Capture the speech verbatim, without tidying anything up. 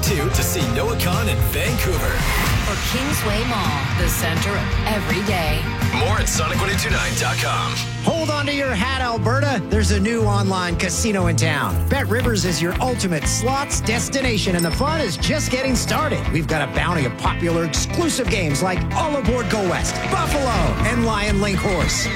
two to see Noah Khan in Vancouver. Or Kingsway Mall, the center of every day. More at Sonic one oh two nine dot com. Hold on to your hat, Alberta. There's a new online casino in town. Bet Rivers is your ultimate slots destination, and the fun is just getting started. We've got a bounty of popular exclusive games like All Aboard Go West, Buffalo, and Lion Link Horse.